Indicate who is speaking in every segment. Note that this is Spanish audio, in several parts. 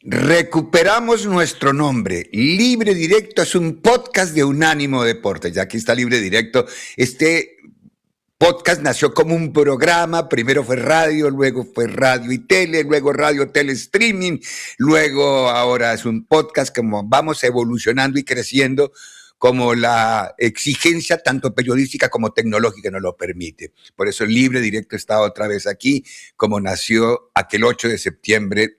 Speaker 1: Recuperamos nuestro nombre. Libre Directo es un podcast de Unánimo Deportes. Ya aquí está Libre Directo. Este podcast nació como un programa. Primero fue radio y tele, luego radio, tele, streaming. Luego ahora es un podcast, como vamos evolucionando y creciendo como la exigencia tanto periodística como tecnológica nos lo permite. Por eso Libre Directo está otra vez aquí, como nació aquel 8 de septiembre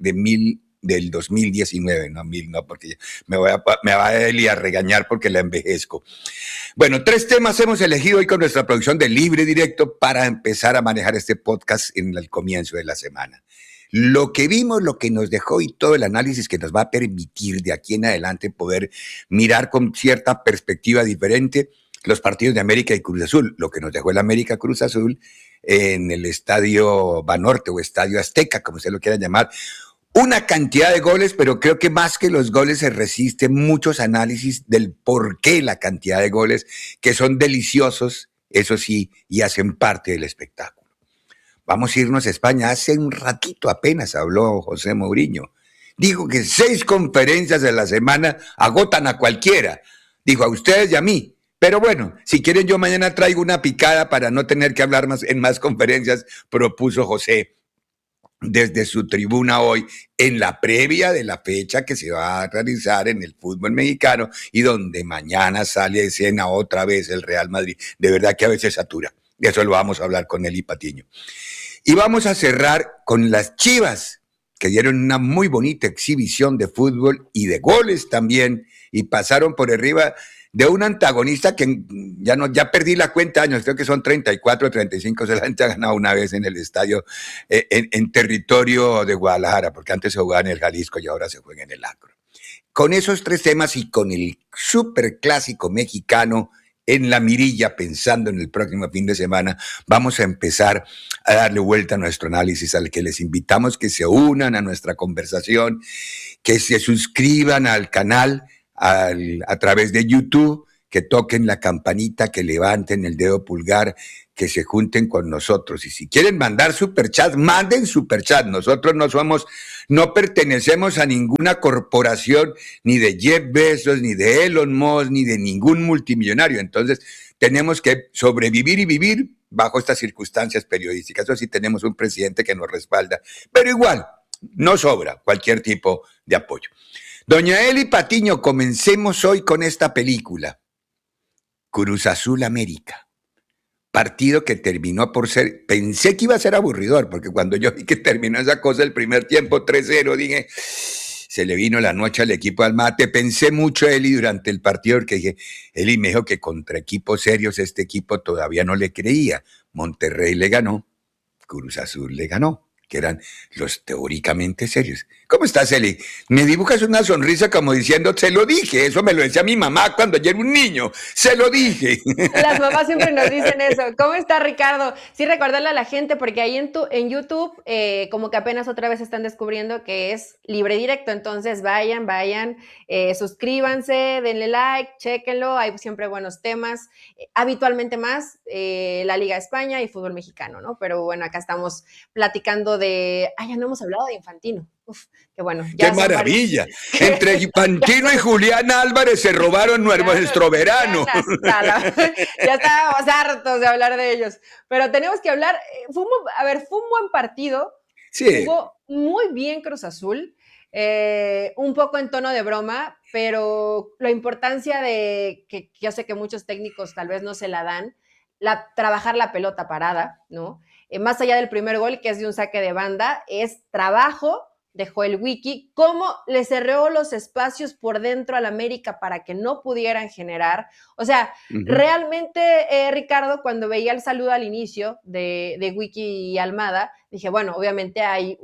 Speaker 1: del 2019, no, porque me va a Eli a regañar porque la envejezco. Bueno, 3 temas hemos elegido hoy con nuestra producción de Libre Directo para empezar a manejar este podcast en el comienzo de la semana. Lo que vimos, lo que nos dejó y todo el análisis que nos va a permitir de aquí en adelante poder mirar con cierta perspectiva diferente los partidos de América y Cruz Azul, lo que nos dejó el América Cruz Azul en el Estadio Banorte o Estadio Azteca, como se lo quiera llamar. Una cantidad de goles, pero creo que más que los goles se resisten muchos análisis del por qué la cantidad de goles, que son deliciosos, eso sí, y hacen parte del espectáculo. Vamos a irnos a España. Hace un ratito apenas habló José Mourinho. Dijo que 6 conferencias de la semana agotan a cualquiera. Dijo a ustedes y a mí. Pero bueno, si quieren yo mañana traigo una picada para no tener que hablar más en más conferencias, propuso José desde su tribuna hoy en la previa de la fecha que se va a realizar en el fútbol mexicano y donde mañana sale a escena otra vez el Real Madrid. De verdad que a veces satura. De eso lo vamos a hablar con Eli Patiño. Y vamos a cerrar con las Chivas, que dieron una muy bonita exhibición de fútbol y de goles también, y pasaron por arriba de un antagonista que ya perdí la cuenta de años, creo que son 34 o 35, solamente ha ganado una vez en el estadio, en territorio de Guadalajara, porque antes se jugaba en el Jalisco y ahora se juega en el Akron. Con esos 3 temas y con el superclásico mexicano en la mirilla, pensando en el próximo fin de semana, vamos a empezar a darle vuelta a nuestro análisis, al que les invitamos que se unan a nuestra conversación, que se suscriban al canal a través de YouTube, que toquen la campanita, que levanten el dedo pulgar, que se junten con nosotros. Y si quieren mandar superchat, manden superchat. Nosotros no pertenecemos a ninguna corporación, ni de Jeff Bezos, ni de Elon Musk, ni de ningún multimillonario. Entonces, tenemos que sobrevivir y vivir bajo estas circunstancias periodísticas. Eso sí, tenemos un presidente que nos respalda, pero igual, no sobra cualquier tipo de apoyo. Doña Eli Patiño, comencemos hoy con esta película. Cruz Azul América. Partido que terminó por ser, pensé que iba a ser aburridor, porque cuando yo vi que terminó esa cosa el primer tiempo 3-0, dije, se le vino la noche al equipo al mate. Pensé mucho Eli durante el partido, porque dije, Eli me dijo que contra equipos serios este equipo todavía no le creía. Monterrey le ganó, Cruz Azul le ganó, que eran los teóricamente serios. ¿Cómo estás, Eli? Me dibujas una sonrisa como diciendo, se lo dije. Eso me lo decía mi mamá cuando yo era un niño. Se lo dije.
Speaker 2: Las mamás siempre nos dicen eso. ¿Cómo está, Ricardo? Sí, recordarle a la gente, porque ahí en YouTube, como que apenas otra vez están descubriendo que es Libre Directo. Entonces, vayan, suscríbanse, denle like, chéquenlo. Hay siempre buenos temas. Habitualmente más la Liga de España y fútbol mexicano, ¿no? Pero bueno, acá estamos platicando de... ya no hemos hablado de Infantino. Uf, qué bueno.
Speaker 1: ¡Qué maravilla! Entre Infantino y Julián Álvarez se robaron nuestro verano.
Speaker 2: Ya estábamos hartos de hablar de ellos. Pero tenemos que hablar... fue un buen partido.
Speaker 1: Sí.
Speaker 2: Jugó muy bien Cruz Azul. Un poco en tono de broma, pero la importancia de que yo sé que muchos técnicos tal vez no se la dan, trabajar la pelota parada, ¿no? Más allá del primer gol, que es de un saque de banda, es trabajo de Joel Wiki, cómo le cerró los espacios por dentro al América para que no pudieran generar. O sea, realmente, Ricardo, cuando veía el saludo al inicio de Wiki y Almada, dije, bueno, obviamente hay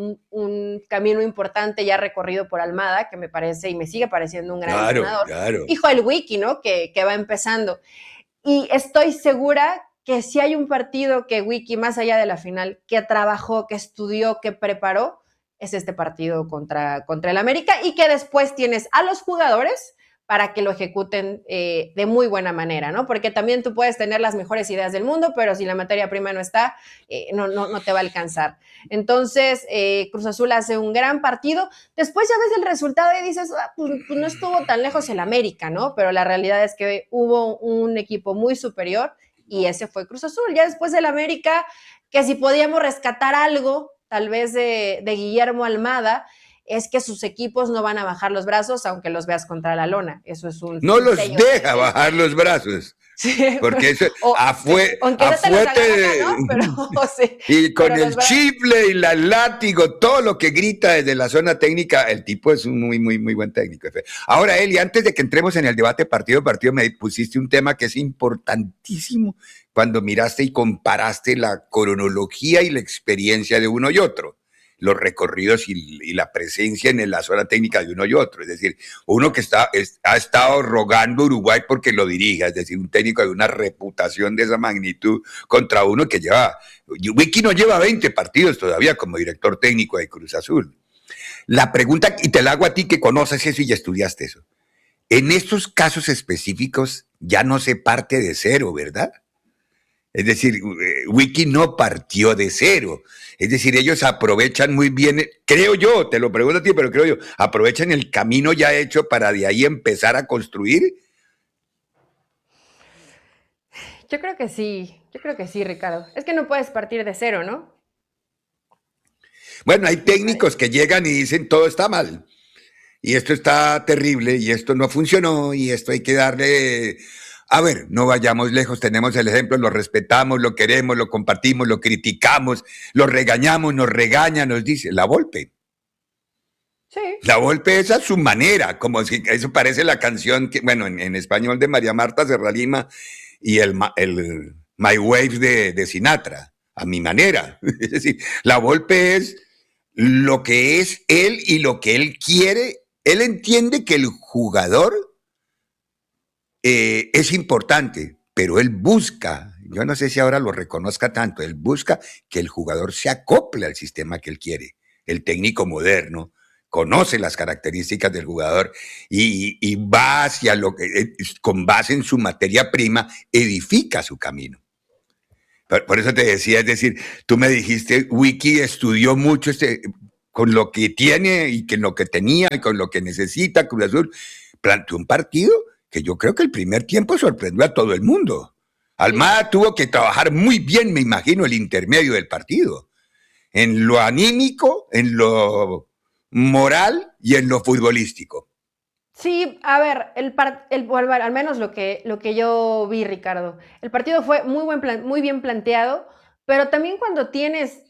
Speaker 2: un camino importante ya recorrido por Almada, que me parece y me sigue pareciendo un gran entrenador.
Speaker 1: Claro.
Speaker 2: Y Joel Wiki, ¿no? Que va empezando. Y estoy segura que si hay un partido que Wiki, más allá de la final, que trabajó, que estudió, que preparó, es este partido contra el América, y que después tienes a los jugadores para que lo ejecuten de muy buena manera, ¿no? Porque también tú puedes tener las mejores ideas del mundo, pero si la materia prima no está, no te va a alcanzar. Entonces, Cruz Azul hace un gran partido. Después ya ves el resultado y dices, pues no estuvo tan lejos el América, ¿no? Pero la realidad es que hubo un equipo muy superior y ese fue Cruz Azul. Ya después del América, que si podíamos rescatar algo, tal vez de Guillermo Almada, es que sus equipos no van a bajar los brazos aunque los veas contra la lona. Eso es
Speaker 1: No
Speaker 2: un
Speaker 1: los
Speaker 2: sello
Speaker 1: deja
Speaker 2: de
Speaker 1: bajar los brazos.
Speaker 2: sí,
Speaker 1: Porque eso,
Speaker 2: aunque no te los agarra, ¿no? Pero sí,
Speaker 1: y con
Speaker 2: pero
Speaker 1: el
Speaker 2: los
Speaker 1: chifle y la látigo, todo lo que grita desde la zona técnica, el tipo es un muy buen técnico. Ahora, Eli, antes de que entremos en el debate partido a partido, me pusiste un tema que es importantísimo cuando miraste y comparaste la cronología y la experiencia de uno y otro, los recorridos y la presencia en la zona técnica de uno y otro. Es decir, uno que ha estado rogando a Uruguay porque lo dirija, es decir, un técnico de una reputación de esa magnitud contra uno que Wiki no lleva 20 partidos todavía como director técnico de Cruz Azul. La pregunta, y te la hago a ti que conoces eso y ya estudiaste eso, en estos casos específicos ya no se parte de cero, ¿verdad? Es decir, Wiki no partió de cero. Es decir, ellos aprovechan muy bien, creo yo, te lo pregunto a ti, pero creo yo, aprovechan el camino ya hecho para de ahí empezar a construir.
Speaker 2: yo creo que sí, Ricardo. Es que no puedes partir de cero, ¿no?
Speaker 1: Bueno, hay técnicos que llegan y dicen todo está mal, y esto está terrible, y esto no funcionó, y esto hay que darle... A ver, no vayamos lejos, tenemos el ejemplo, lo respetamos, lo queremos, lo compartimos, lo criticamos, lo regañamos, nos regaña, nos dice, la Volpe.
Speaker 2: Sí.
Speaker 1: La Volpe es a su manera, como si eso parece la canción, que, bueno, en español de María Marta Serralima y el My Wave de Sinatra, a mi manera. Es decir, la Volpe es lo que es él y lo que él quiere. Él entiende que el jugador es importante, pero él busca, yo no sé si ahora lo reconozca tanto, él busca que el jugador se acople al sistema que él quiere. El técnico moderno conoce las características del jugador y va hacia lo que, con base en su materia prima, edifica su camino. Por eso te decía, es decir, tú me dijiste, Wiki estudió mucho con lo que tiene y con lo que tenía y con lo que necesita Cruz Azul, planteó un partido que yo creo que el primer tiempo sorprendió a todo el mundo. Almada tuvo que trabajar muy bien, me imagino, el intermedio del partido, en lo anímico, en lo moral y en lo futbolístico.
Speaker 2: Sí, a ver, al menos lo que yo vi, Ricardo, el partido fue muy bien planteado, pero también cuando tienes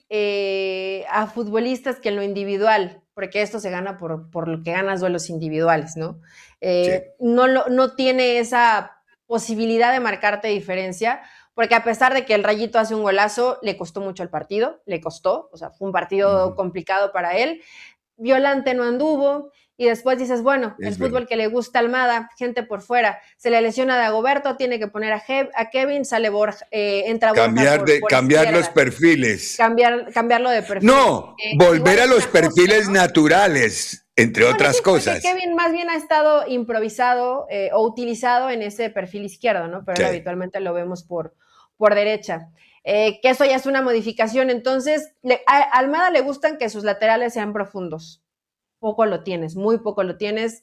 Speaker 2: a futbolistas que en lo individual, porque esto se gana por lo que ganas duelos individuales, ¿no?
Speaker 1: Sí.
Speaker 2: No tiene esa posibilidad de marcarte diferencia, porque a pesar de que el Rayito hace un golazo, le costó mucho el partido, le costó, o sea, fue un partido complicado para él. Violante no anduvo, y después dices, bueno, el fútbol que le gusta a Almada, gente por fuera, se le lesiona a Dagoberto, tiene que poner a Kevin, sale Borja, entra Borja por
Speaker 1: cambiar
Speaker 2: izquierda.
Speaker 1: los perfiles.
Speaker 2: Cambiarlo de perfil.
Speaker 1: No, volver
Speaker 2: igual
Speaker 1: a los
Speaker 2: justo,
Speaker 1: perfiles
Speaker 2: ¿no?
Speaker 1: naturales, entre
Speaker 2: Bueno, sí,
Speaker 1: otras
Speaker 2: porque
Speaker 1: cosas.
Speaker 2: Kevin más bien ha estado improvisado o utilizado en ese perfil izquierdo, ¿no? Pero
Speaker 1: Sí.
Speaker 2: él habitualmente lo vemos por derecha. Que eso ya es una modificación. Entonces, a Almada le gustan que sus laterales sean profundos. Poco lo tienes, muy poco lo tienes.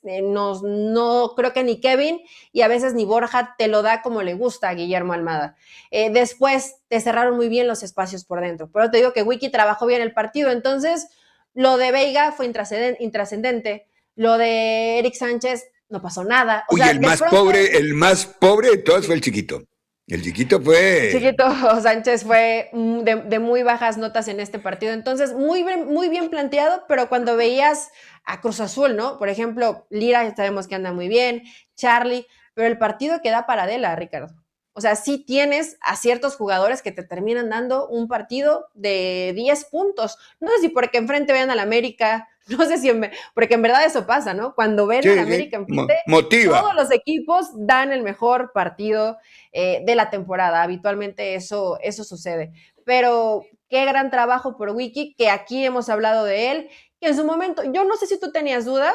Speaker 2: No creo que ni Kevin y a veces ni Borja te lo da como le gusta a Guillermo Almada. Después te cerraron muy bien los espacios por dentro. Pero te digo que Wiki trabajó bien el partido. Entonces, lo de Veiga fue intrascendente. Lo de Eric Sánchez no pasó nada. O
Speaker 1: Uy,
Speaker 2: sea, de pronto.
Speaker 1: el más pobre de todos fue el chiquito. El chiquito fue.
Speaker 2: Chiquito Sánchez fue de muy bajas notas en este partido. Entonces, muy bien planteado, pero cuando veías a Cruz Azul, ¿no? Por ejemplo, Lira, ya sabemos que anda muy bien, Charlie, pero el partido que da para Adela, Ricardo. O sea, sí tienes a ciertos jugadores que te terminan dando un partido de 10 puntos. No sé si porque enfrente vean al América, no sé si, porque en verdad eso pasa, ¿no? Cuando ven al América enfrente, todos
Speaker 1: Motiva.
Speaker 2: los equipos dan el mejor partido de la temporada. Habitualmente eso sucede. Pero qué gran trabajo por Wiki, que aquí hemos hablado de él, que en su momento, yo no sé si tú tenías dudas,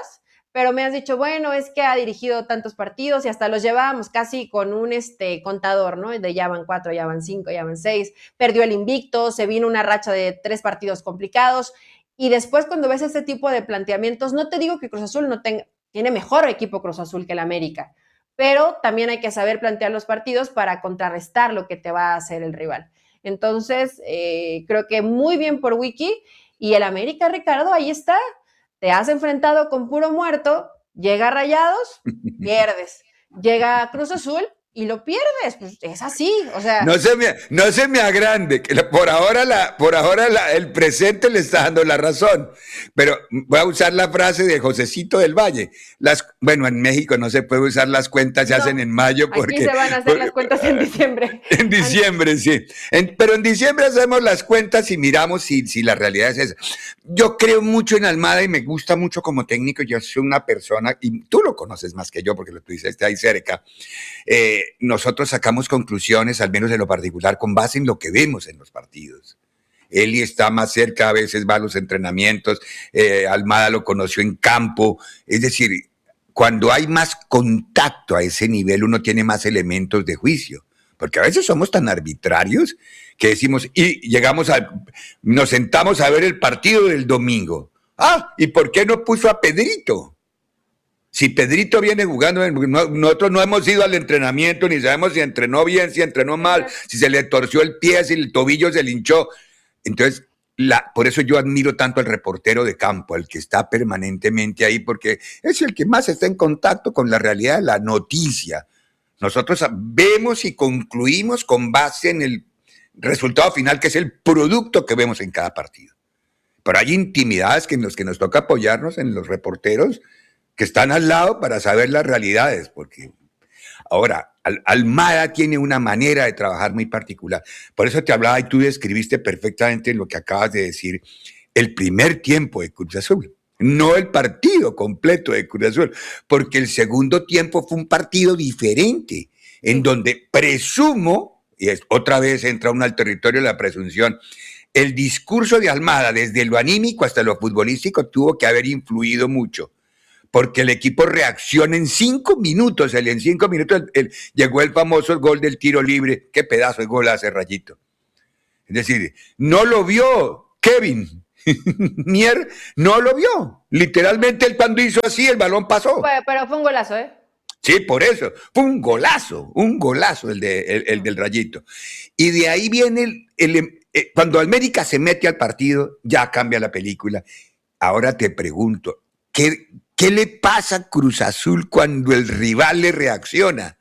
Speaker 2: pero me has dicho, bueno, es que ha dirigido tantos partidos y hasta los llevábamos casi con un contador, ¿no? De ya van 4, ya van 5, ya van 6, perdió el invicto, se vino una racha de 3 partidos complicados y después cuando ves este tipo de planteamientos, no te digo que Cruz Azul no tiene mejor equipo Cruz Azul que el América, pero también hay que saber plantear los partidos para contrarrestar lo que te va a hacer el rival. Entonces, creo que muy bien por Wiki y el América, Ricardo, ahí está. Te has enfrentado con puro muerto, llega Rayados, pierdes. Llega Cruz Azul y lo pierdes. Pues es así, o sea.
Speaker 1: No se me agrande, que por ahora el presente le está dando la razón. Pero voy a usar la frase de Josecito del Valle. Bueno, en México no se puede usar las cuentas, se hacen en mayo porque.
Speaker 2: Aquí se van a hacer las cuentas en diciembre.
Speaker 1: En diciembre, sí. Pero en diciembre hacemos las cuentas y miramos si la realidad es esa. Yo creo mucho en Almada y me gusta mucho como técnico. Yo soy una persona, y tú lo conoces más que yo porque lo tuviste ahí cerca. Nosotros sacamos conclusiones, al menos en lo particular, con base en lo que vemos en los partidos. Eli está más cerca, a veces va a los entrenamientos, Almada lo conoció en campo, es decir, cuando hay más contacto a ese nivel uno tiene más elementos de juicio, porque a veces somos tan arbitrarios que decimos, nos sentamos a ver el partido del domingo. ¿Y por qué no puso a Pedrito? Si Pedrito viene jugando, nosotros no hemos ido al entrenamiento, ni sabemos si entrenó bien, si entrenó mal, si se le torció el pie, si el tobillo se le hinchó. Entonces, por eso yo admiro tanto al reportero de campo, al que está permanentemente ahí, porque es el que más está en contacto con la realidad de la noticia. Nosotros vemos y concluimos con base en el resultado final, que es el producto que vemos en cada partido. Pero hay intimidades en las que nos toca apoyarnos en los reporteros que están al lado para saber las realidades, porque ahora, Almada tiene una manera de trabajar muy particular. Por eso te hablaba y tú describiste perfectamente lo que acabas de decir, el primer tiempo de Cruz Azul, no el partido completo de Cruz Azul, porque el segundo tiempo fue un partido diferente, en donde presumo, y otra vez entra uno al territorio de la presunción, el discurso de Almada, desde lo anímico hasta lo futbolístico, tuvo que haber influido mucho, porque el equipo reacciona en 5 minutos. En 5 minutos llegó el famoso gol del tiro libre. Qué pedazo de gol hace Rayito. Es decir, no lo vio Kevin. Mier no lo vio. Literalmente él cuando hizo así, el balón pasó.
Speaker 2: Pero fue un golazo, ¿eh?
Speaker 1: Sí, por eso. Fue un golazo el del Rayito. Y de ahí viene cuando América se mete al partido, ya cambia la película. Ahora te pregunto, ¿qué le pasa a Cruz Azul cuando el rival le reacciona?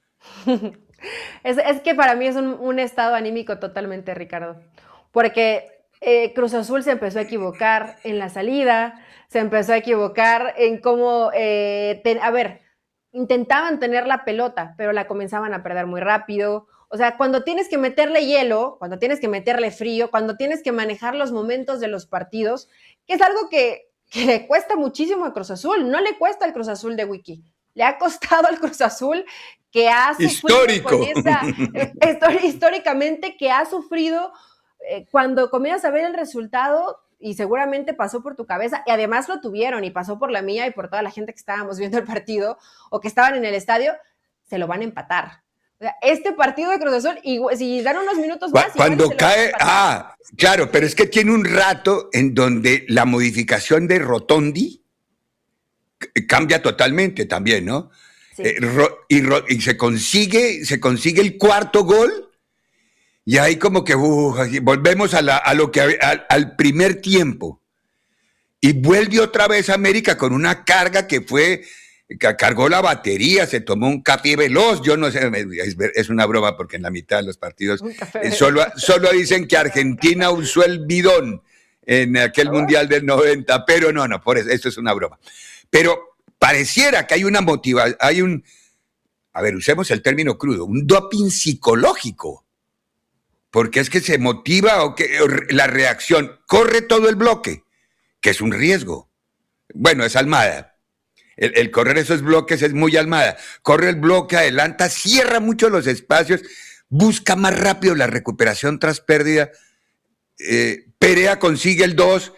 Speaker 2: Es que para mí es un estado anímico totalmente, Ricardo. Porque Cruz Azul se empezó a equivocar en la salida, se empezó a equivocar en cómo, intentaban tener la pelota, pero la comenzaban a perder muy rápido. O sea, cuando tienes que meterle hielo, cuando tienes que meterle frío, cuando tienes que manejar los momentos de los partidos, que es algo que le cuesta muchísimo a Cruz Azul, no le cuesta al Cruz Azul de Wiki, le ha costado al Cruz Azul que ha sufrido históricamente, que ha sufrido cuando comienzas a ver el resultado y seguramente pasó por tu cabeza y además lo tuvieron y pasó por la mía y por toda la gente que estábamos viendo el partido o que estaban en el estadio, se lo van a empatar. O sea, este partido de Cruz Azul, y si dan unos minutos más...
Speaker 1: Cuando cae... claro, pero es que tiene un rato en donde la modificación de Rotondi cambia totalmente también, ¿no? Sí. Y se consigue el cuarto gol y ahí como que volvemos al primer tiempo. Y vuelve otra vez a América con una carga que cargó la batería, se tomó un café veloz, yo no sé, es una broma porque en la mitad de los partidos solo dicen que Argentina usó el bidón en aquel Mundial del 90, pero no, por eso, esto es una broma. Pero pareciera que hay una motivación, usemos el término crudo, un doping psicológico, porque es que se motiva la reacción, corre todo el bloque, que es un riesgo. Bueno, es Almada. El correr esos bloques es muy Almada. Corre el bloque, adelanta, cierra mucho los espacios, busca más rápido la recuperación tras pérdida. Perea consigue el 2,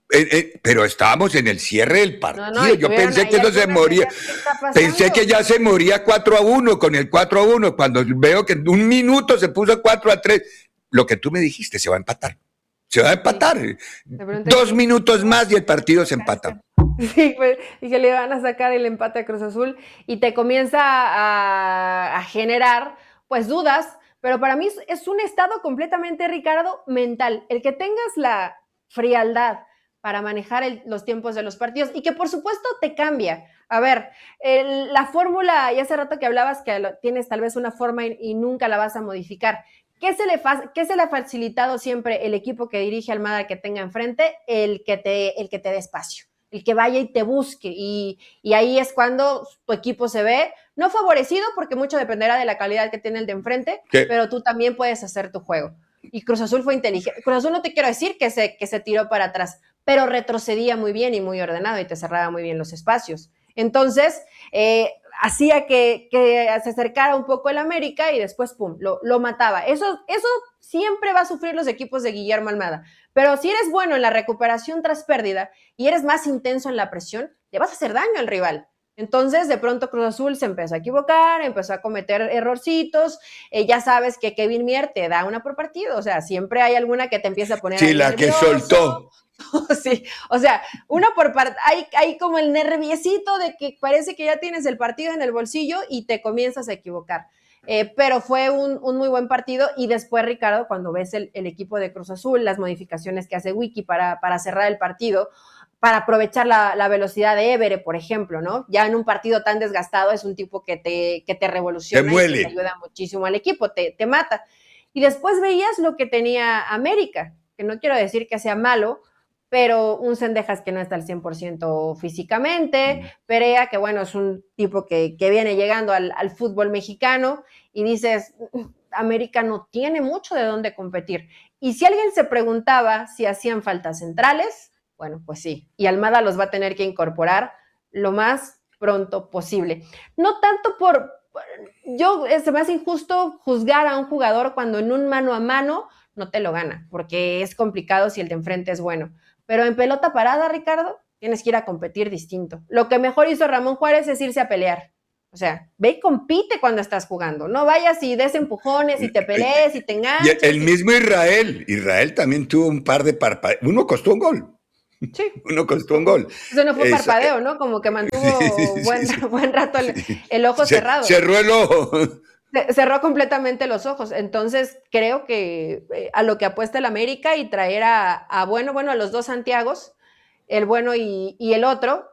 Speaker 1: Pero estábamos en el cierre del
Speaker 2: No, no,
Speaker 1: partido. Yo pensé que eso se moría.
Speaker 2: ¿Qué está
Speaker 1: Pensé que
Speaker 2: pasando?
Speaker 1: ya se moría 4-1 con el 4-1. Cuando veo que en un minuto se puso 4-3. Lo que tú me dijiste, se va a empatar. Se va a
Speaker 2: Sí.
Speaker 1: empatar.
Speaker 2: De pronto
Speaker 1: 2
Speaker 2: dije,
Speaker 1: minutos más y el partido se empata.
Speaker 2: sí, pues, y que le van a sacar el empate a Cruz Azul y te comienza a generar pues dudas, pero para mí es un estado completamente, Ricardo, mental. El que tengas la frialdad para manejar los tiempos de los partidos y que por supuesto te cambia. A ver, la fórmula, y hace rato que hablabas que tienes tal vez una forma y nunca la vas a modificar. ¿Qué se le ha facilitado siempre el equipo que dirige Almada que tenga enfrente? El que te dé espacio, el que vaya y te busque. Y ahí es cuando tu equipo se ve, no favorecido, porque mucho dependerá de la calidad que tiene el de enfrente,
Speaker 1: ¿Qué?
Speaker 2: pero tú también puedes hacer tu juego. Y Cruz Azul fue inteligente. Cruz Azul no te quiero decir que se tiró para atrás, pero retrocedía muy bien y muy ordenado y te cerraba muy bien los espacios. Entonces, hacía que se acercara un poco el América y después, pum, lo mataba. Eso siempre va a sufrir los equipos de Guillermo Almada. Pero si eres bueno en la recuperación tras pérdida y eres más intenso en la presión, le vas a hacer daño al rival. Entonces, de pronto Cruz Azul se empezó a equivocar, empezó a cometer errorcitos. Ya sabes que Kevin Mier te da una por partido, o sea, siempre hay alguna que te empieza a poner
Speaker 1: Sí,
Speaker 2: ahí
Speaker 1: la
Speaker 2: nervioso.
Speaker 1: que soltó.
Speaker 2: Sí, o sea, una por parte, hay como el nerviecito de que parece que ya tienes el partido en el bolsillo y te comienzas a equivocar. Pero fue un muy buen partido y después, Ricardo, cuando ves el equipo de Cruz Azul, las modificaciones que hace Wiki para cerrar el partido, para aprovechar la velocidad de Évere, por ejemplo, ¿no? Ya en un partido tan desgastado es un tipo que te revoluciona y que te ayuda muchísimo al equipo, te mata. Y después veías lo que tenía América, que no quiero decir que sea malo, pero un Cendejas que no está al 100% físicamente, Perea, que bueno, es un tipo que viene llegando al fútbol mexicano, y dices, América no tiene mucho de dónde competir. Y si alguien se preguntaba si hacían falta centrales, bueno, pues sí, y Almada los va a tener que incorporar lo más pronto posible. No tanto se me hace injusto juzgar a un jugador cuando en un mano a mano no te lo gana, porque es complicado si el de enfrente es bueno. Pero en pelota parada, Ricardo, tienes que ir a competir distinto. Lo que mejor hizo Ramón Juárez es irse a pelear. O sea, ve y compite cuando estás jugando. No vayas y des empujones y te pelees y te enganches.
Speaker 1: Y el mismo Israel también tuvo un par de parpadeos. Uno costó un gol.
Speaker 2: Sí.
Speaker 1: Uno costó un gol.
Speaker 2: Eso no fue parpadeo, ¿no? Como que mantuvo buen rato el ojo cerrado.
Speaker 1: Cerró el ojo.
Speaker 2: Cerró completamente los ojos. Entonces, creo que a lo que apuesta el América y traer a los dos Santiagos, el bueno y el otro.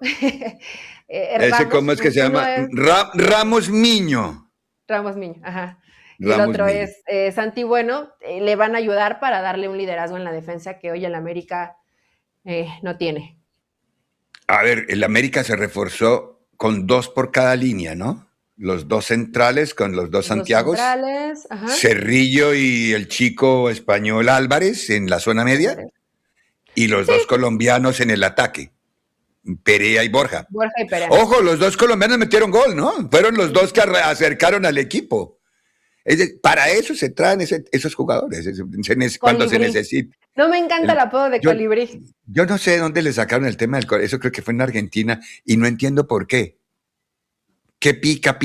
Speaker 1: Ese, ¿cómo es que se llama? Ramos Miño.
Speaker 2: Ramos Miño, ajá. Y
Speaker 1: Ramos
Speaker 2: el otro
Speaker 1: Miño.
Speaker 2: es Santi Bueno. Le van a ayudar para darle un liderazgo en la defensa que hoy el América no tiene.
Speaker 1: A ver, el América se reforzó con 2 por cada línea, ¿no? Los 2 centrales con los 2 Santiagos.
Speaker 2: Ajá.
Speaker 1: Cerrillo y el chico español Álvarez en la zona media. Y los 2 colombianos en el ataque. Perea y Borja.
Speaker 2: Borja y Perea.
Speaker 1: Ojo, los 2 colombianos metieron gol, ¿no? Fueron los 2 que acercaron al equipo. Para eso se traen esos jugadores, cuando se necesita.
Speaker 2: No me encanta el apodo de Colibrí.
Speaker 1: Yo no sé de dónde le sacaron el tema del eso creo que fue en Argentina y no entiendo por qué. ¿Qué pica?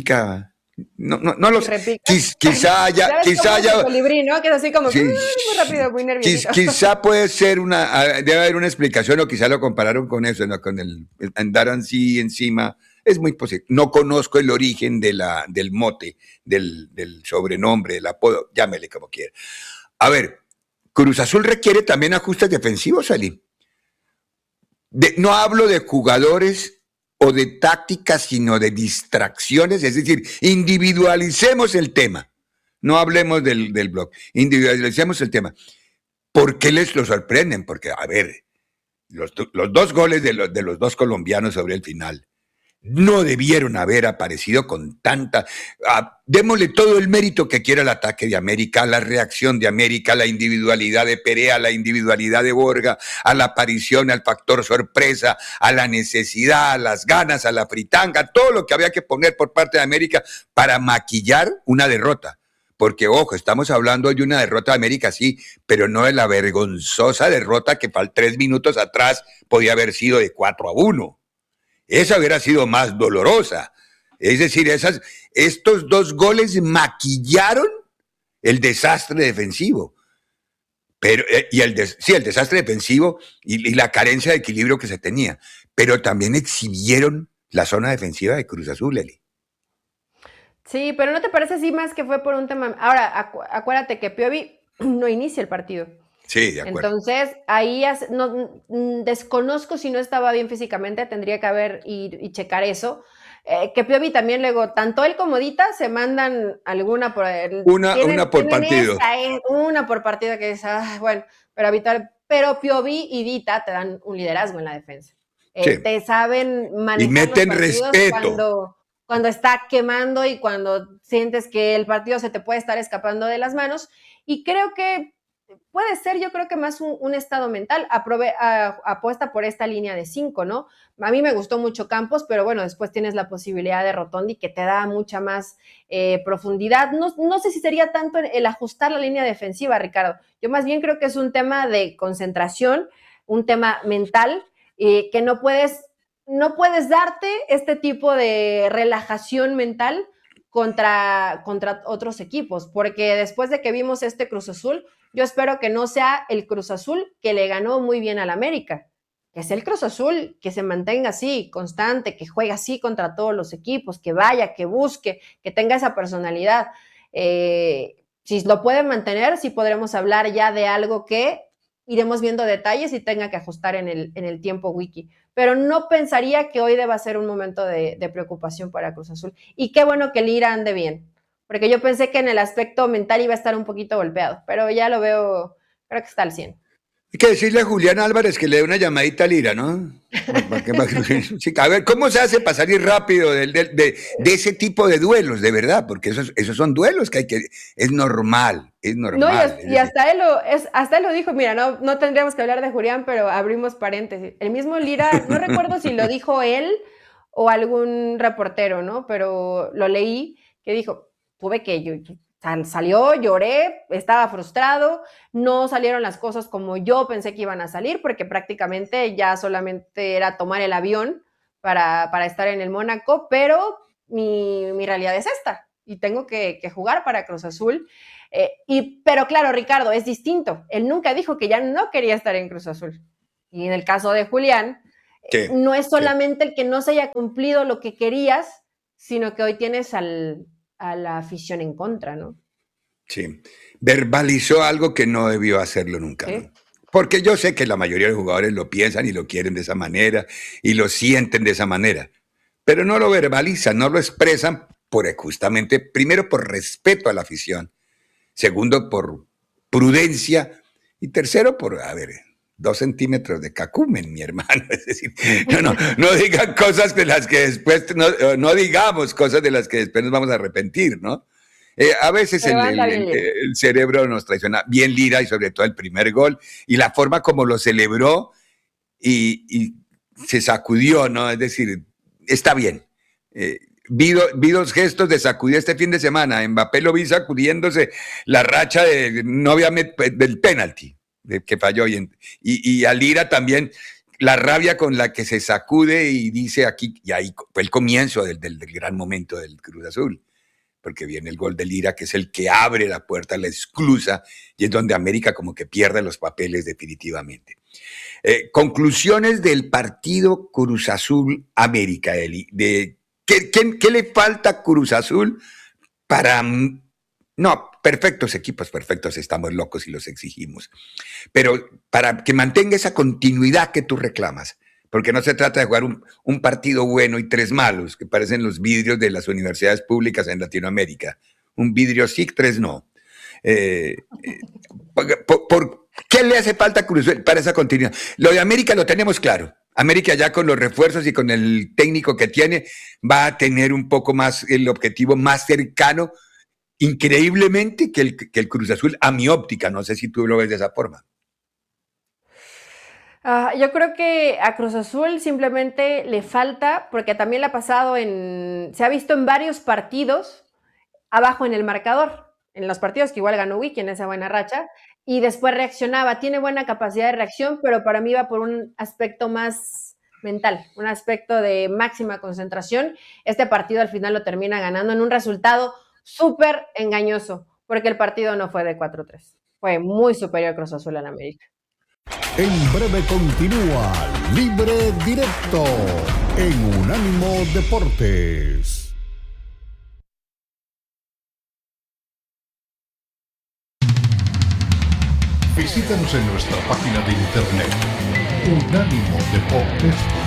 Speaker 1: No lo sé. Quizá haya.
Speaker 2: Colibrí, ¿no? Que es así como muy rápido, muy nervioso.
Speaker 1: Quizá puede ser debe haber una explicación o quizá lo compararon con eso, ¿no? Con el andar así encima. Es muy posible. No conozco el origen del mote, del sobrenombre, del apodo, llámele como quiera. A ver, Cruz Azul requiere también ajustes defensivos, Ali. No hablo de jugadores o de tácticas, sino de distracciones, es decir, individualicemos el tema. No hablemos del blog, individualicemos el tema. ¿Por qué les lo sorprenden? Porque, a ver, los 2 goles de los 2 colombianos sobre el final no debieron haber aparecido con tanta. Démosle todo el mérito que quiera al ataque de América, a la reacción de América, a la individualidad de Perea, a la individualidad de Borja, a la aparición, al factor sorpresa, a la necesidad, a las ganas, a la fritanga, todo lo que había que poner por parte de América para maquillar una derrota. porque ojo, estamos hablando de una derrota de América, sí, pero no de la vergonzosa derrota que 3 minutos atrás podía haber sido de 4-1. Esa hubiera sido más dolorosa. Es decir, estos 2 goles maquillaron el desastre defensivo. Pero, el desastre defensivo y la carencia de equilibrio que se tenía. Pero también exhibieron la zona defensiva de Cruz Azul, Eli.
Speaker 2: Sí, pero ¿no te parece así más que fue por un tema? Ahora, acuérdate que Piovi no inicia el partido.
Speaker 1: Sí, de acuerdo.
Speaker 2: Entonces, ahí desconozco si no estaba bien físicamente, tendría que haber y checar eso. Que Piovi también luego, tanto él como Dita se mandan alguna por
Speaker 1: una por partido.
Speaker 2: Una por partido que es, bueno, pero Piovi y Dita te dan un liderazgo en la defensa.
Speaker 1: Sí.
Speaker 2: Te saben manejar
Speaker 1: y meten
Speaker 2: los partidos
Speaker 1: respeto.
Speaker 2: cuando está quemando y cuando sientes que el partido se te puede estar escapando de las manos. Y creo que puede ser, yo creo que más un estado mental. Apuesta por esta línea de 5, ¿no? A mí me gustó mucho Campos, pero bueno, después tienes la posibilidad de Rotondi que te da mucha más profundidad. No sé si sería tanto el ajustar la línea defensiva, Ricardo. Yo más bien creo que es un tema de concentración, un tema mental, que no puedes darte este tipo de relajación mental contra otros equipos, porque después de que vimos este Cruz Azul, yo espero que no sea el Cruz Azul que le ganó muy bien al América, que es el Cruz Azul que se mantenga así, constante, que juegue así contra todos los equipos, que vaya, que busque, que tenga esa personalidad. Si lo pueden mantener, sí podremos hablar ya de algo que iremos viendo detalles y tenga que ajustar en el tiempo wiki. Pero no pensaría que hoy deba ser un momento de preocupación para Cruz Azul. Y qué bueno que Lira ande bien, porque yo pensé que en el aspecto mental iba a estar un poquito golpeado, pero ya lo veo, creo que está al 100.
Speaker 1: Hay que decirle a Julián Álvarez que le dé una llamadita a Lira, ¿no? A ver, ¿cómo se hace para salir rápido de ese tipo de duelos, de verdad? Porque esos son duelos que es normal, es normal.
Speaker 2: No, y hasta él lo dijo, mira, no tendríamos que hablar de Julián, pero abrimos paréntesis. El mismo Lira, no recuerdo si lo dijo él o algún reportero, ¿no? Pero lo leí, que dijo, salió, lloré, estaba frustrado, no salieron las cosas como yo pensé que iban a salir, porque prácticamente ya solamente era tomar el avión para estar en el Mónaco, pero mi realidad es esta, y tengo que jugar para Cruz Azul. Pero claro, Ricardo, es distinto. Él nunca dijo que ya no quería estar en Cruz Azul. Y en el caso de Julián, no es solamente el que no se haya cumplido lo que querías, sino que hoy tienes a la afición en contra, ¿no?
Speaker 1: Sí, verbalizó algo que no debió hacerlo nunca, ¿sí? ¿No? Porque yo sé que la mayoría de los jugadores lo piensan y lo quieren de esa manera y lo sienten de esa manera, pero no lo verbalizan, no lo expresan justamente, primero por respeto a la afición, segundo por prudencia y tercero por, 2 centímetros de cacumen, mi hermano. Es decir, no digan cosas de las que después, no digamos cosas de las que después nos vamos a arrepentir, ¿no? A veces el cerebro nos traiciona. Bien Lira y sobre todo el primer gol y la forma como lo celebró y se sacudió, ¿no? Es decir, está bien. Vi 2 gestos de sacudir este fin de semana. Mbappé lo vi sacudiéndose la racha del penalti que falló y a Lira también la rabia con la que se sacude y dice aquí, y ahí fue el comienzo del gran momento del Cruz Azul, porque viene el gol de Lira, que es el que abre la puerta, la esclusa, y es donde América como que pierde los papeles definitivamente. Conclusiones del partido Cruz Azul América, Eli. ¿Qué le falta a Cruz Azul para... No, perfectos equipos, perfectos, estamos locos y los exigimos. Pero para que mantenga esa continuidad que tú reclamas, porque no se trata de jugar un partido bueno y 3 malos, que parecen los vidrios de las universidades públicas en Latinoamérica. Un vidrio sí, 3 no. ¿Por qué le hace falta a Cruz Azul para esa continuidad? Lo de América lo tenemos claro. América ya con los refuerzos y con el técnico que tiene va a tener un poco más el objetivo más cercano, increíblemente, que el Cruz Azul, a mi óptica. No sé si tú lo ves de esa forma.
Speaker 2: Yo creo que a Cruz Azul simplemente le falta, porque también le ha pasado se ha visto en varios partidos abajo en el marcador. en los partidos que igual ganó Wiki en esa buena racha, y después reaccionaba. Tiene buena capacidad de reacción, pero para mí va por un aspecto más mental, un aspecto de máxima concentración. Este partido al final lo termina ganando en un resultado súper engañoso, porque el partido no fue de 4-3. Fue muy superior Cruz Azul en América.
Speaker 3: En breve continúa Libre Directo en Unánimo Deportes. Visítanos en nuestra página de internet unánimodeportes.com.